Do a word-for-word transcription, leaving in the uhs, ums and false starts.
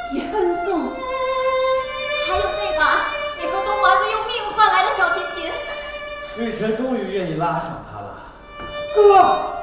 也很送。还有那把你和冬娃子用命换来的小提琴。 玉琛终于愿意拉上它了，哥。